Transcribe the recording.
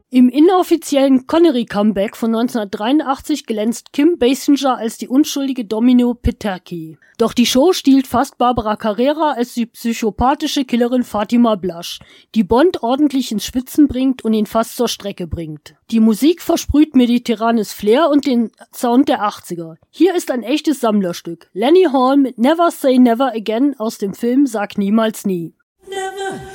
Im inoffiziellen Connery-Comeback von 1983 glänzt Kim Basinger als die unschuldige Domino Peterki. Doch die Show stiehlt fast Barbara Carrera als die psychopathische Killerin Fatima Blush, die Bond ordentlich ins Schwitzen bringt und ihn fast zur Strecke bringt. Die Musik versprüht mediterranes Flair und den Sound der 80er. Hier ist ein echtes Sammlerstück. Lenny Hall mit Never Say Never Again aus dem Film Sag niemals nie. Never